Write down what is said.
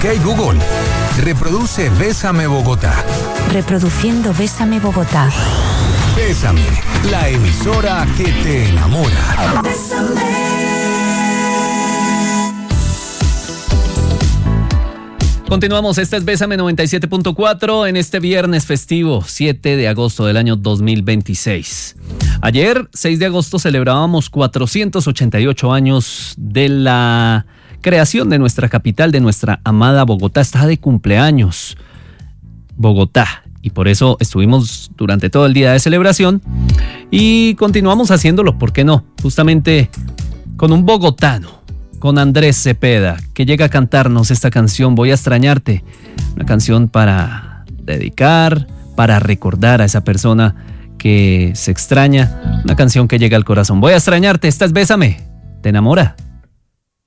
Ok, Google, reproduce Bésame Bogotá. Reproduciendo Bésame Bogotá. Bésame, la emisora que te enamora. Continuamos, esta es Bésame 97.4 en este viernes festivo, 7 de agosto del año 2026. Ayer, 6 de agosto, celebrábamos 488 años de la creación de nuestra capital, de nuestra amada Bogotá. Está de cumpleaños Bogotá y por eso estuvimos durante todo el día de celebración y continuamos haciéndolo, ¿por qué no? Justamente con un bogotano, con Andrés Cepeda, que llega a cantarnos esta canción, Voy a extrañarte, una canción para dedicar, para recordar a esa persona que se extraña, una canción que llega al corazón. Voy a extrañarte, esta es Bésame, ¿te enamora?